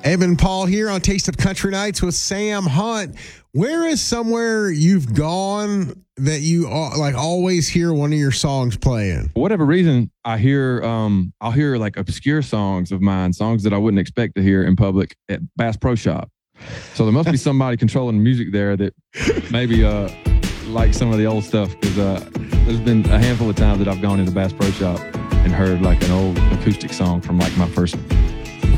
Evan Paul here on Taste of Country Nights with Sam Hunt. Where is somewhere you've gone that you like always hear one of your songs playing? For whatever reason, I'll hear like obscure songs of mine, songs that I wouldn't expect to hear in public at Bass Pro Shop. So there must be somebody controlling the music there that maybe like some of the old stuff, because there's been a handful of times that I've gone into Bass Pro Shop and heard like an old acoustic song from like my first